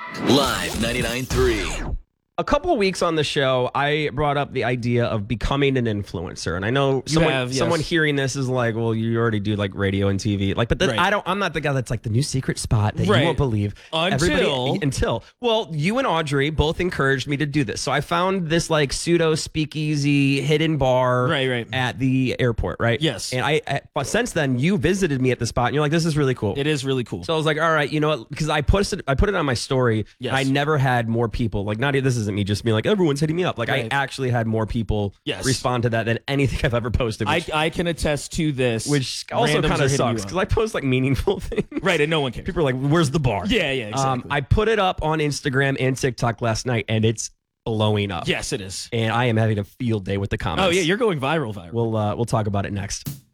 Live 99.3. A couple of weeks on the show, I brought up the idea of becoming an influencer, and I know someone hearing this is like, "Well, you already do like radio and TV." Like, but then Right. I'm not the guy that's like the new secret spot that Right. you won't believe. Until Well, you and Audrey both encouraged me to do this, so I found this like pseudo speakeasy hidden bar Right. at the airport, right? Yes. And I since then you visited me at the spot, and you're like, "This is really cool." it is really cool. So I was like, all right, you know what? Because I put it on my story. Yes. And I never had more people. Like, this isn't me just being like, everyone's hitting me up. Like, I Right. actually had more people Yes. respond to that than anything I've ever posted. I can attest to this. Which also Randoms kind are of hitting sucks you because up. I post like meaningful things. Right, and no one cares. People are like, where's the bar? Yeah, exactly. I put it up on Instagram and TikTok last night, and it's blowing up. Yes, it is. And I am having a field day with the comments. Oh, yeah, you're going viral. We'll talk about it next.